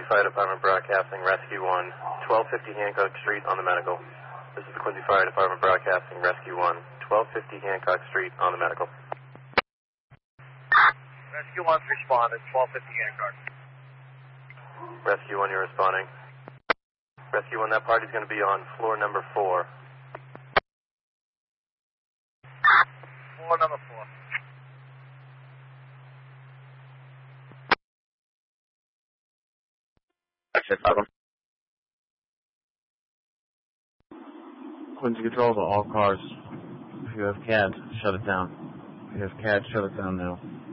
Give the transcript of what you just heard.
Fire Department Broadcasting, Rescue 1, 1250 Hancock Street on the medical. This is the Quincy Fire Department Broadcasting, Rescue 1, 1250 Hancock Street on the medical. Rescue 1's responded, 1250 Hancock. Rescue 1, you're responding. Rescue 1, that party's going to be on floor number 4. Floor number 4. Quincy Control to all cars. If you have CAD, shut it down. If you have CAD, shut it down now.